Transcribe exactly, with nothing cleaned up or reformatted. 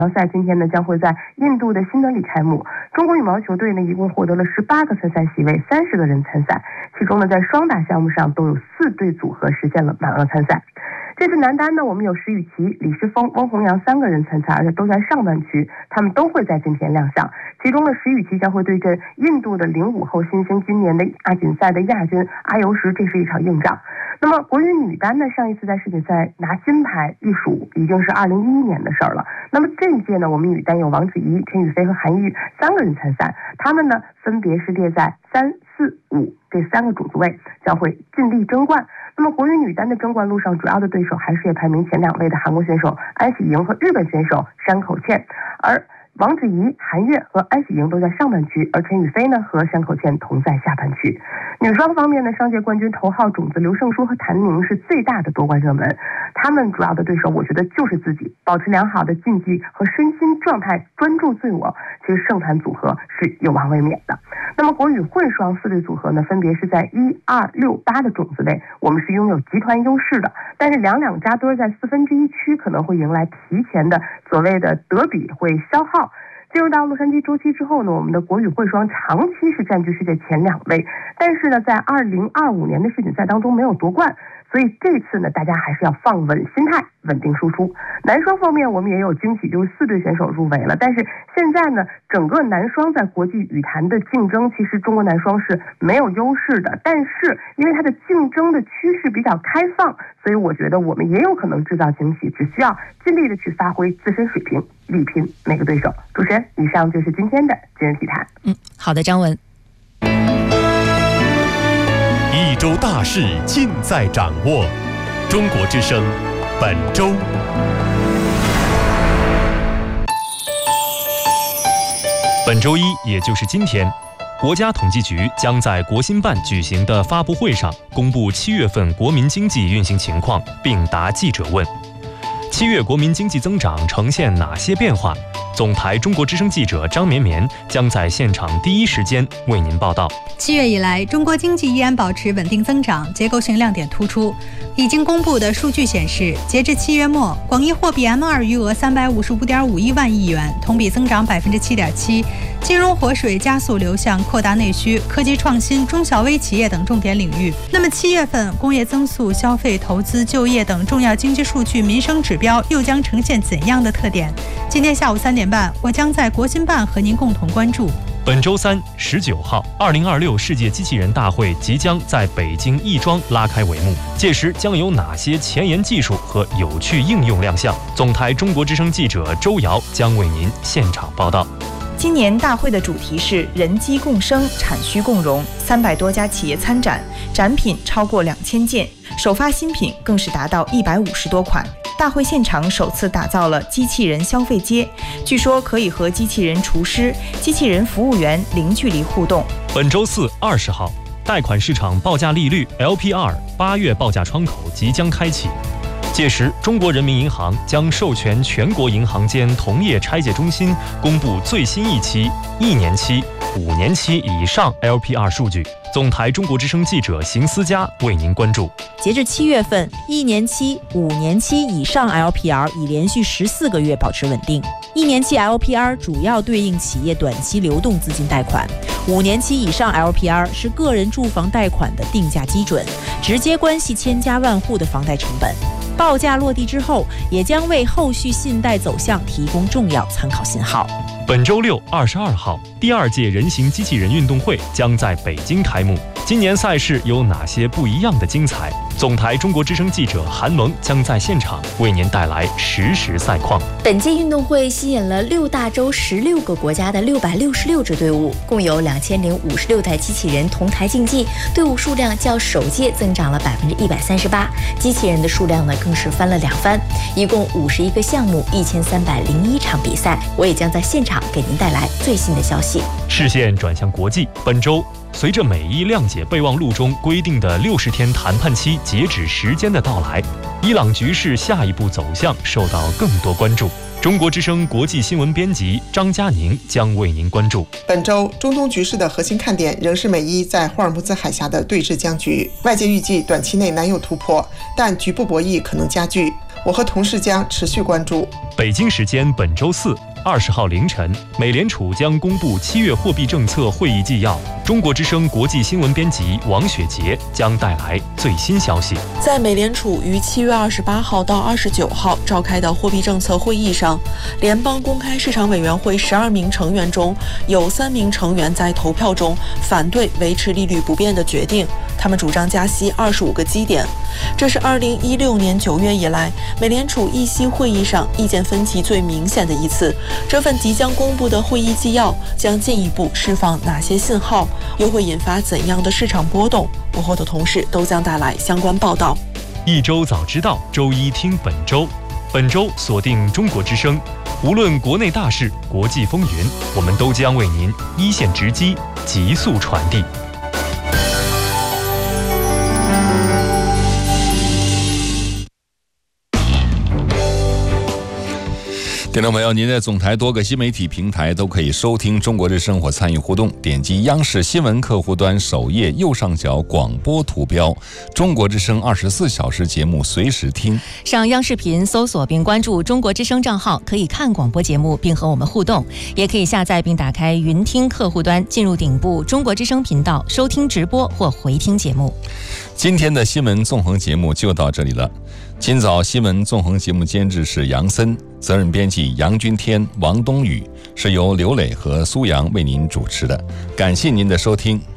赛今天呢将会在印度的新德里开幕。中国羽毛球队呢一共获得了十八个参赛席位，三十个人参赛，其中呢在双打项目上都有四对组合实现了满额参赛。这次男单呢，我们有石宇奇、李诗峰、翁宏阳三个人参赛，而且都在上半区，他们都会在今天亮相。其中呢，石宇奇将会对阵印度的零五后新星，今年的亚锦赛的亚军阿尤什，这是一场硬仗。那么国羽女单呢，上一次在世锦赛拿金牌一数已经是二零一一年的事儿了。那么这一届呢，我们女单有王芷怡、陈雨菲和韩玉三个人参赛，他们呢分别是列在三、四、五这三个种子位，将会尽力争冠。那么国羽女单的争冠路上，主要的对手还是也排名前两位的韩国选手安喜莹和日本选手山口茜，而王芷怡、韩悦和安喜莹都在上半区，而陈雨菲呢和山口茜同在下半区。女双方面呢，上届冠军头号种子刘胜书和谭宁是最大的夺冠热门，他们主要的对手我觉得就是自己，保持良好的竞技和身心状态，专注自我，其实胜盘组合是有望卫冕的。那么国羽混双四对组合呢，分别是在一、二、六、八的种子位，我们是拥有集团优势的，但是两两扎堆在四分之一区可能会迎来提前的所谓的德比会消耗。进入到洛杉矶周期之后呢，我们的国羽混双长期是占据世界前两位，但是呢，在二零二五年的世锦赛当中没有夺冠，所以这次呢，大家还是要放稳心态，稳定输出。男双方面，我们也有惊喜，就是四队选手入围了。但是现在呢，整个男双在国际羽坛的竞争，其实中国男双是没有优势的。但是因为它的竞争的趋势比较开放，所以我觉得我们也有可能制造惊喜，只需要尽力的去发挥自身水平，力拼每个对手。主持人，以上就是今天的今日体坛。 嗯，好的，张文。 一周大事尽在掌握，中国之声本周。本周一，也就是今天，国家统计局将在国新办举行的发布会上公布七月份国民经济运行情况，并答记者问。七月国民经济增长呈现哪些变化？总台中国之声记者张绵绵将在现场第一时间为您报道。 七月以来，中国经济依然保持稳定增长，结构性亮点突出。已经公布的数据显示，截至七月末，广义货币 M 二 余额三百五十五点五一万亿元，同比增长百分之七点七。金融活水加速流向扩大内需、科技创新、中小微企业等重点领域。那么七月份工业增速、消费、投资、就业等重要经济数据、民生指标又将呈现怎样的特点？今天下午三点半，我将在国新办和您共同关注。 本周三十九号，二零二六世界机器人大会即将在北京亦庄拉开帷幕，届时将有哪些前沿技术和有趣应用亮相？总台中国之声记者周瑶将为您现场报道。 今年大会的主题是人机共生、产需共融，三百多家企业参展，展品超过两千件，首发新品更是达到一百五十多款。大会现场首次打造了机器人消费街，据说可以和机器人厨师、机器人服务员零距离互动。 本周四二十号，贷款市场报价利率 L P R 八月报价窗口即将开启。届时，中国人民银行将授权全国银行间同业拆借中心公布最新一期、一年期、五年期以上 L P R 数据。总台中国之声记者邢思佳为您关注。 截至七月份，一年期、五年期以上 L P R 已连续十四个月保持稳定。一年期 L P R 主要对应企业短期流动资金贷款，五年期以上 L P R 是个人住房贷款的定价基准，直接关系千家万户的房贷成本。报价落地之后，也将为后续信贷走向提供重要参考信号。 本周六二十二号，第二届人形机器人运动会将在北京开幕。今年赛事有哪些不一样的精彩？总台中国之声记者韩萌将在现场为您带来实时赛况。 本届运动会吸引了六大洲十六个国家的六百六十六支队伍，共有两千零五十六台机器人同台竞技，队伍数量较首届增长了百分之一百三十八，机器人的数量呢更是翻了两番，一共五十一个项目，一千三百零一场比赛。我也将在现场给您带来最新的消息。 视线转向国际，本周随着美伊谅解备忘录中规定的六十天谈判期截止时间的到来，伊朗局势下一步走向受到更多关注。中国之声国际新闻编辑张佳宁将为您关注。 本周中东局势的核心看点仍是美伊在霍尔木兹海峡的对峙僵局，外界预计短期内难有突破，但局部博弈可能加剧。 我和同事将持续关注。 北京时间本周四二十号凌晨，美联储将公布七月货币政策会议纪要。中国之声国际新闻编辑王雪杰将带来最新消息。 在美联储于七月二十八号到二十九号召开的货币政策会议上，联邦公开市场委员会十二名成员中有三名成员在投票中反对维持利率不变的决定，他们主张加息二十五个基点。这是二零一六年九月以来美联储议息会议上意见分歧最明显的一次。这份即将公布的会议纪要将进一步释放哪些信号，又会引发怎样的市场波动？我和我的同事都将带来相关报道。 一周早知道，周一听本周。本周锁定中国之声，无论国内大事、国际风云，我们都将为您一线直击，急速传递。 听众朋友，您在总台多个新媒体平台都可以收听中国之声或参与互动，点击央视新闻客户端首页右上角广播图标，中国之声二十四小时节目随时听。 上央视频搜索并关注中国之声账号，可以看广播节目并和我们互动，也可以下载并打开云听客户端，进入顶部中国之声频道收听直播或回听节目。 今天的新闻纵横节目就到这里了。今早新闻纵横节目监制是杨森，责任编辑杨君天、王冬雨，是由刘磊和苏阳为您主持的。感谢您的收听，